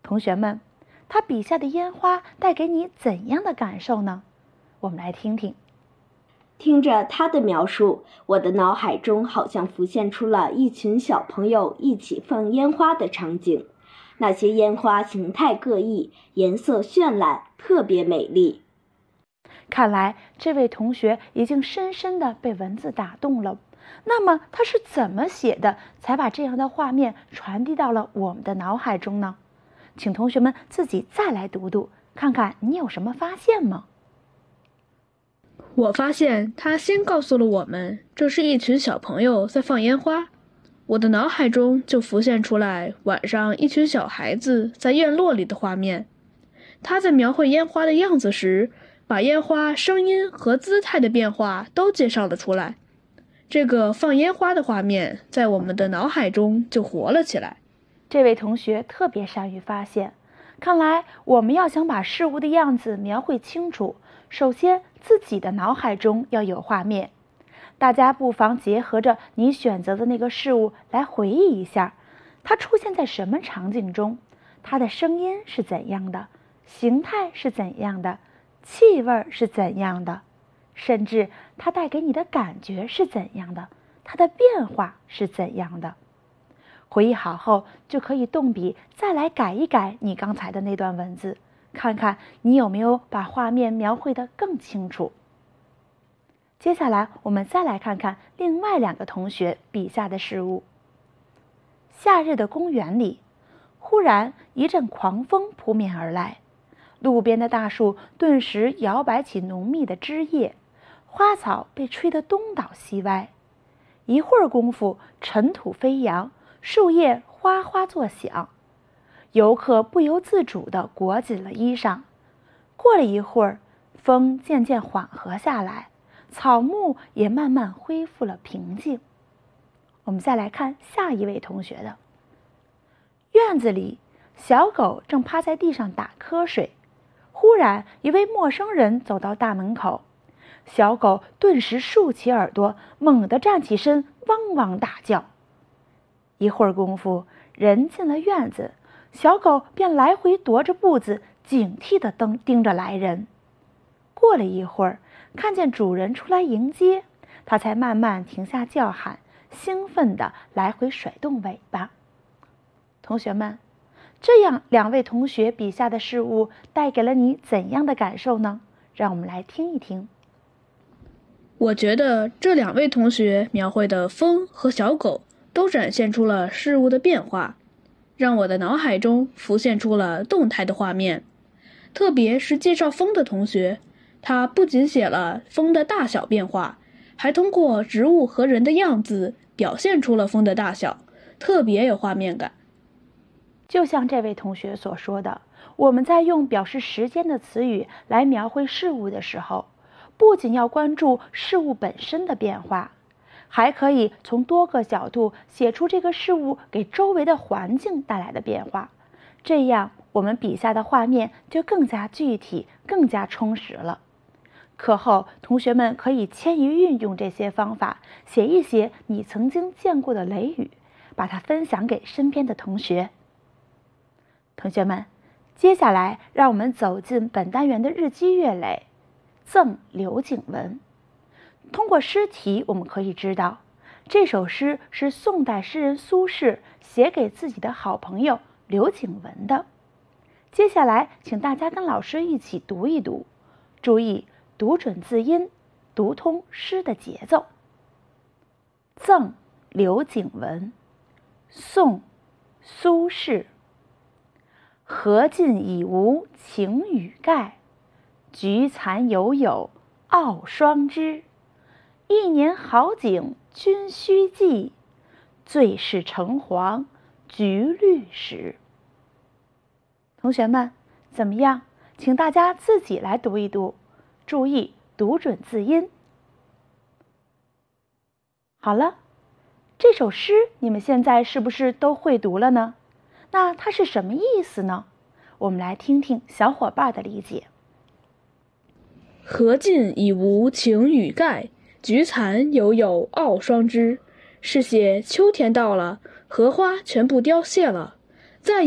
同学们，他笔下的烟花带给你怎样的感受呢？我们来听听。 听着他的描述，我的脑海中好像浮现出了一群小朋友一起放烟花的场景。那些烟花形态各异，颜色绚烂，特别美丽。 看来这位同学已经深深地被文字打动了。那么他是怎么写的，才把这样的画面传递到了我们的脑海中呢？请同学们自己再来读读，看看你有什么发现吗？ 我发现他先告诉了我们，这是一群小朋友在放烟花。我的脑海中就浮现出来晚上一群小孩子在院落里的画面。他在描绘烟花的样子时，把烟花声音和姿态的变化都介绍了出来。这个放烟花的画面在我们的脑海中就活了起来。 这位同学特别善于发现。看来我们要想把事物的样子描绘清楚，首先自己的脑海中要有画面。大家不妨结合着你选择的那个事物来回忆一下，它出现在什么场景中，它的声音是怎样的，形态是怎样的，气味是怎样的，甚至它带给你的感觉是怎样的，它的变化是怎样的。回忆好后，就可以动笔再来改一改你刚才的那段文字，看看你有没有把画面描绘得更清楚。接下来我们再来看看另外2个同学笔下的事物。夏日的公园里，忽然一阵狂风扑面而来，路边的大树顿时摇摆起浓密的枝叶，花草被吹得东倒西歪。一会儿功夫，尘土飞扬，树叶哗哗作响，游客不由自主地裹紧了衣裳。过了一会儿，风渐渐缓和下来，草木也慢慢恢复了平静。我们再来看下一位同学的。院子里，小狗正趴在地上打瞌睡。忽然，一位陌生人走到大门口，小狗顿时竖起耳朵，猛地站起身，汪汪大叫。一会儿功夫，人进了院子，小狗便来回踱着步子，警惕地盯着来人。过了一会儿，看见主人出来迎接，它才慢慢停下叫喊，兴奋地来回甩动尾巴。同学们，这样2位同学笔下的事物带给了你怎样的感受呢？让我们来听一听。 我觉得这2位同学描绘的风和小狗都展现出了事物的变化，让我的脑海中浮现出了动态的画面。特别是介绍风的同学，他不仅写了风的大小变化，还通过植物和人的样子表现出了风的大小，特别有画面感。 就像这位同学所说的，我们在用表示时间的词语来描绘事物的时候，不仅要关注事物本身的变化，还可以从多个角度写出这个事物给周围的环境带来的变化。这样我们笔下的画面就更加具体，更加充实了。课后同学们可以迁移运用这些方法，写一写你曾经见过的雷雨，把它分享给身边的同学。同学们，接下来让我们走进本单元的日积月累。赠刘景文。通过诗题我们可以知道，这首诗是宋代诗人苏轼写给自己的好朋友刘景文的。接下来请大家跟老师一起读一读，注意读准字音，读通诗的节奏。赠刘景文，宋，苏轼。荷尽已无擎雨盖，菊残犹有傲霜枝。一年好景君须记，最是橙黄橘绿时。同学们，怎么样？请大家自己来读一读，注意读准字音。好了，这首诗你们现在是不是都会读了呢？那它是什么意思呢？我们来听听小伙伴的理解。 荷尽已无擎雨盖，菊残犹有傲霜枝，是写秋天到了，荷花全部凋谢了，